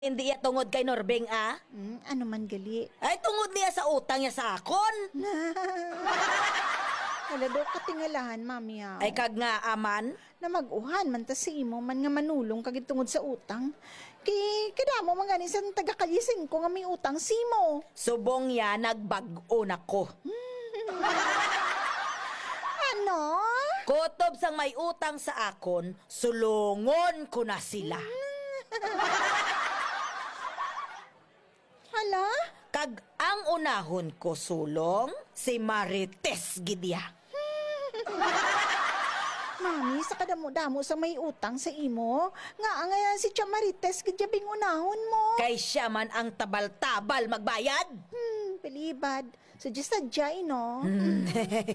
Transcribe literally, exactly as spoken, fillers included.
Hindi ya tungod kay Norbeng, ah? Hmm, ano man gali? Ay, tungod niya sa utang niya sa akon. Wala daw katingalahan, mami ah. Ay, kag nga, aman. Na mag-uhan man ta si imo man nga manulong kagit tungod sa utang. Kay kada mo mga sa taga-kalising ko nga may utang simo. Subong ya, nagbag-o na ko. Ano? Kutob sang may utang sa akon, sulungon ko na sila. Hala? Kag ang unahon ko sulong, si Marites Gidya. Mami, sa kadamo-damo sa may utang sa imo, nga ang nga si Chamarites gidjabing unahon mo. Kay siya man ang tabal-tabal magbayad. Hmm, pilibad. Sadya-sadya, no?